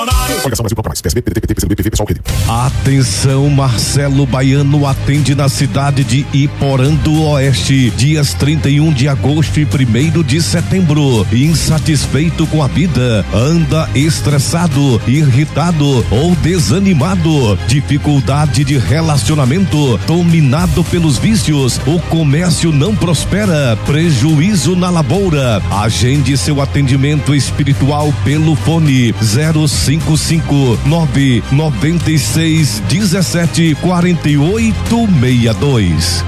Atenção, Marcelo Baiano atende na cidade de Iporã do Oeste, dias 31 de agosto e 1º de setembro. Insatisfeito com a vida, anda estressado, irritado ou desanimado, dificuldade de relacionamento, dominado pelos vícios, o comércio não prospera, prejuízo na lavoura. Agende seu atendimento espiritual pelo fone 055-996-17-4862.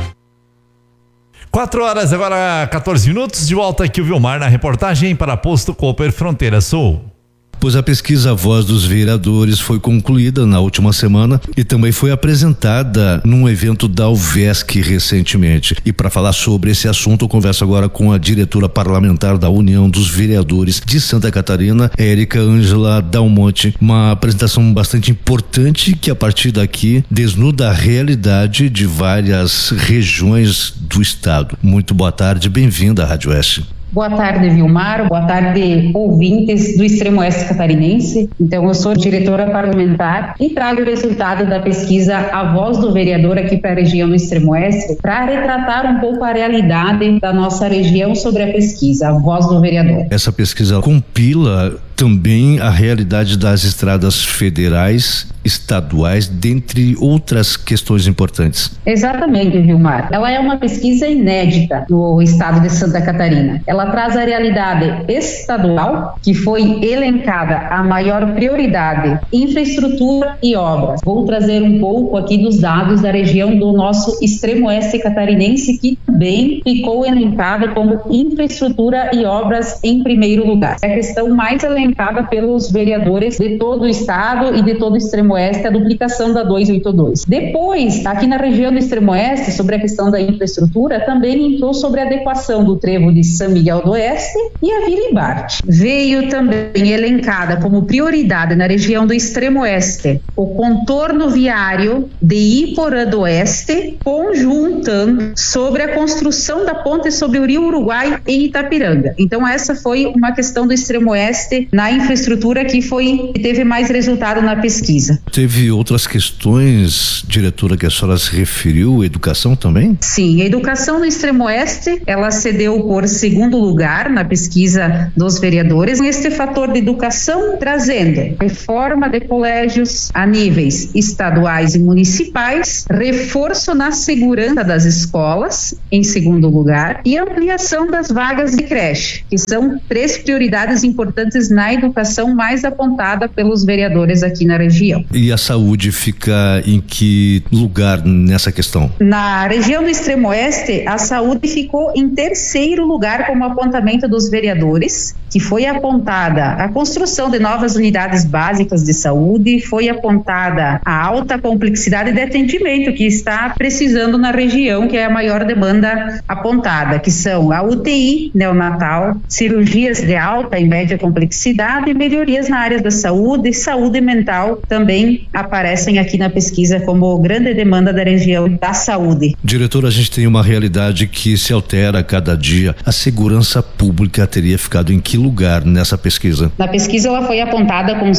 4 horas, agora 14 minutos, de volta aqui o Vilmar na reportagem para Posto Cooper Fronteira Sul. Pois a pesquisa Voz dos Vereadores foi concluída na última semana e também foi apresentada num evento da UVESC recentemente. E para falar sobre esse assunto, eu converso agora com a diretora parlamentar da União dos Vereadores de Santa Catarina, Érica Ângela Dalmonte. Uma apresentação bastante importante que a partir daqui desnuda a realidade de várias regiões do estado. Muito boa tarde, bem-vinda à Rádio Oeste. Boa tarde, Vilmar. Boa tarde, ouvintes do Extremo Oeste Catarinense. Então, eu sou diretora parlamentar e trago o resultado da pesquisa A Voz do Vereador aqui para a região do Extremo Oeste, para retratar um pouco a realidade da nossa região sobre a pesquisa A Voz do Vereador. Essa pesquisa compila também a realidade das estradas federais, estaduais, dentre outras questões importantes. Exatamente, Vilmar. Ela é uma pesquisa inédita no estado de Santa Catarina. Ela traz a realidade estadual, que foi elencada a maior prioridade, infraestrutura e obras. Vou trazer um pouco aqui dos dados da região do nosso Extremo Oeste Catarinense, que também ficou elencada como infraestrutura e obras em primeiro lugar. É a questão mais elencada pelos vereadores de todo o estado e de todo o Extremo Oeste, a duplicação da 282. Depois, aqui na região do Extremo Oeste, sobre a questão da infraestrutura, também entrou sobre a adequação do trevo de São Miguel do Oeste e a Vila Ibarte. Veio também elencada como prioridade na região do Extremo Oeste o contorno viário de Iporã do Oeste, conjuntando sobre a construção da ponte sobre o Rio Uruguai em Itapiranga. Então essa foi uma questão do Extremo Oeste na infraestrutura que teve mais resultado na pesquisa. Teve outras questões, diretora, que a senhora se referiu, educação também? Sim, a educação no Extremo Oeste, ela cedeu por segundo lugar na pesquisa dos vereadores, neste fator de educação, trazendo reforma de colégios a níveis estaduais e municipais, reforço na segurança das escolas, em segundo lugar, e ampliação das vagas de creche, que são 3 prioridades importantes na educação mais apontada pelos vereadores aqui na região. E a saúde fica em que lugar nessa questão? Na região do Extremo Oeste, a saúde ficou em terceiro lugar como apontamento dos vereadores, que foi apontada a construção de novas unidades básicas de saúde, foi apontada a alta complexidade de atendimento que está precisando na região, que é a maior demanda apontada, que são a UTI neonatal, cirurgias de alta e média complexidade e melhorias na área da saúde e saúde mental também aparecem aqui na pesquisa como grande demanda da região da saúde. Diretora, a gente tem uma realidade que se altera a cada dia. A segurança pública teria ficado em que lugar nessa pesquisa? Na pesquisa ela foi apontada com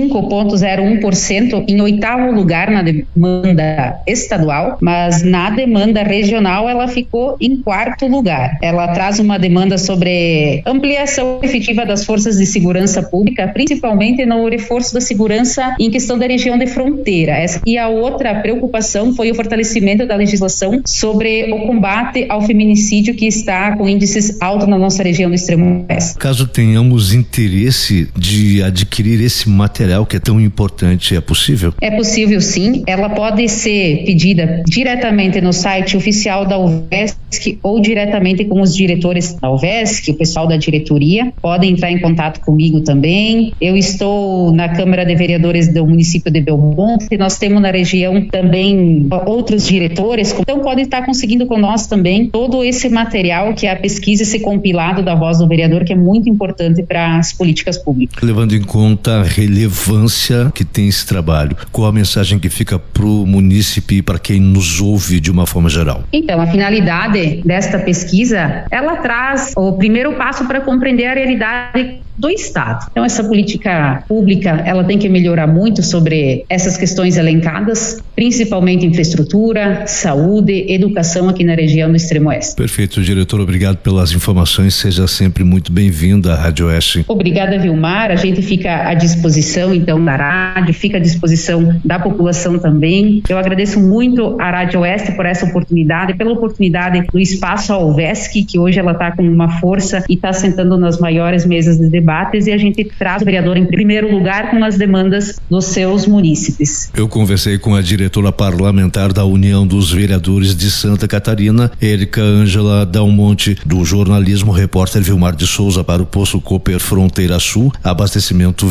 5,01% em 8º lugar na demanda estadual, mas na demanda regional ela ficou em 4º lugar. Ela traz uma demanda sobre ampliação efetiva das forças de segurança pública, principalmente no reforço da segurança em questão da região de fronteira. E a outra preocupação foi o fortalecimento da legislação sobre o combate ao feminicídio, que está com índices altos na nossa região do Extremo Oeste. Caso tenhamos interesse de adquirir esse material que é tão importante, é possível? É possível, sim. Ela pode ser pedida diretamente no site oficial da UVESC ou diretamente com os diretores da UVESC, o pessoal da diretoria. Podem entrar em contato comigo também. Eu estou na Câmara de Vereadores do município de Belmonte. Nós temos na região também outros diretores, então podem estar conseguindo com nós também todo esse material que é a pesquisa, esse compilado da Voz do Vereador, que é muito importante para as políticas públicas. Levando em conta a relevância que tem esse trabalho, qual a mensagem que fica para o munícipe e para quem nos ouve de uma forma geral? Então, a finalidade desta pesquisa, ela traz o primeiro passo para compreender a realidade do Estado. Então, essa política pública, ela tem que melhorar muito sobre essas questões elencadas, principalmente infraestrutura, saúde, educação aqui na região do Extremo Oeste. Perfeito, diretor, obrigado pelas informações, seja sempre muito bem-vinda à Rádio Oeste. Obrigada, Vilmar, a gente fica à disposição, então, da rádio, fica à disposição da população também. Eu agradeço muito à Rádio Oeste por essa oportunidade, pela oportunidade do espaço Alvesc, que hoje ela está com uma força e está sentando nas maiores mesas de debates, e a gente traz o vereador em primeiro lugar com as demandas dos seus munícipes. Eu conversei com a diretora parlamentar da União dos Vereadores de Santa Catarina, Érica Ângela Dalmonte, do jornalismo, repórter Vilmar de Souza para o Posto Cooper Fronteira Sul, abastecimento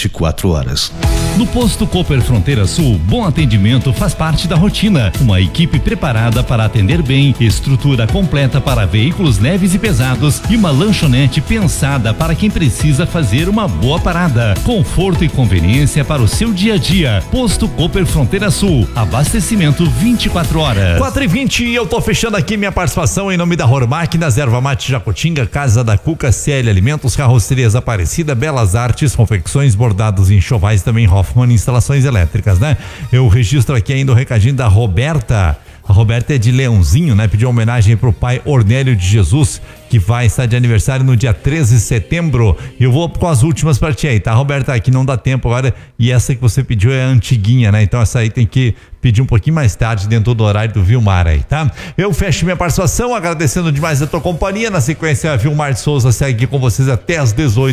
24 horas. No Posto Cooper Fronteira Sul, bom atendimento faz parte da rotina. Uma equipe preparada para atender bem, estrutura completa para veículos leves e pesados e uma lanchonete pensada para quem precisa fazer uma boa parada. Conforto e conveniência para o seu dia a dia. Posto Cooper Fronteira Sul, abastecimento 24 horas. 4h20, eu tô fechando aqui minha participação em nome da Hormáquinas, Erva Mate Jacutinga, Casa da Cuca, CL Alimentos, Carrocerias Aparecida, Belas Artes, confecções, bordados e enxovais, também Hoffman Instalações Elétricas, né? Eu registro aqui ainda o recadinho da Roberta. A Roberta é de Leãozinho, né? Pediu homenagem pro pai Ornélio de Jesus, que vai estar de aniversário no dia 13 de setembro. Eu vou com as últimas pra ti aí, tá, Roberta? Aqui não dá tempo agora, e essa que você pediu é antiguinha, né? Então essa aí tem que pedir um pouquinho mais tarde dentro do horário do Vilmar aí, tá? Eu fecho minha participação agradecendo demais a tua companhia. Na sequência, a Vilmar de Souza segue aqui com vocês até as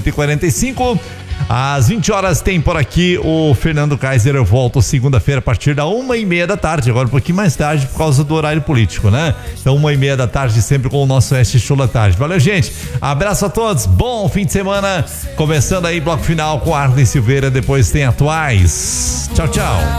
18h45. Às 20 horas tem por aqui o Fernando Kaiser. Eu volto segunda-feira a partir da 1h30 da tarde, agora um pouquinho mais tarde por causa do horário político, né? Então 1h30 da tarde sempre com o nosso Oeste Show da tarde. Valeu, gente, abraço a todos, bom fim de semana, começando aí bloco final com Arlen Silveira, depois tem Atuais. Tchau, tchau.